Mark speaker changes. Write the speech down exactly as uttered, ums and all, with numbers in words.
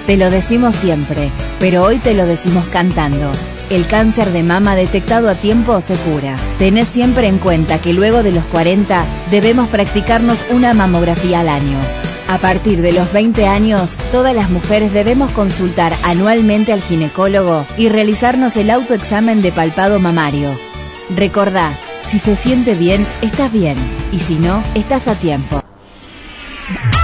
Speaker 1: Te lo decimos siempre, pero hoy te lo decimos cantando. El cáncer de mama detectado a tiempo se cura. Tenés siempre en cuenta que luego de los cuarenta debemos practicarnos una mamografía al año. A partir de los veinte años, todas las mujeres debemos consultar anualmente al ginecólogo y realizarnos el autoexamen de palpado mamario. Recordá, si se siente bien, estás bien, y si no, estás a tiempo.